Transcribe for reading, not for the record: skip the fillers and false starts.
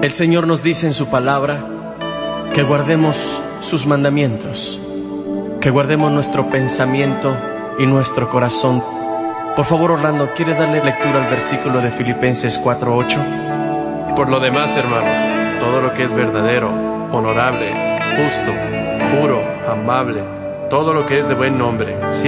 El Señor nos dice en su palabra que guardemos sus mandamientos, que guardemos nuestro pensamiento y nuestro corazón. Por favor, Orlando, ¿quieres darle lectura al versículo de Filipenses 4:8? Por lo demás, hermanos, todo lo que es verdadero, honorable, justo, puro, amable, todo lo que es de buen nombre,